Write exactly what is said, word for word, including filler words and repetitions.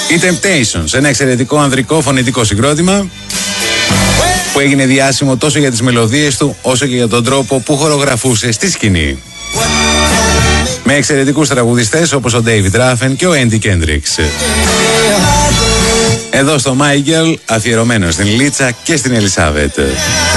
Οι Temptations, ένα εξαιρετικό ανδρικό φωνητικό συγκρότημα που έγινε διάσημο τόσο για τις μελωδίες του όσο και για τον τρόπο που χορογραφούσε στη σκηνή. Με εξαιρετικούς τραγουδιστές όπως ο David Ruffin και ο Andy Kendricks. Εδώ στο My Girl, αφιερωμένο στην Λίτσα και στην Ελισάβετ.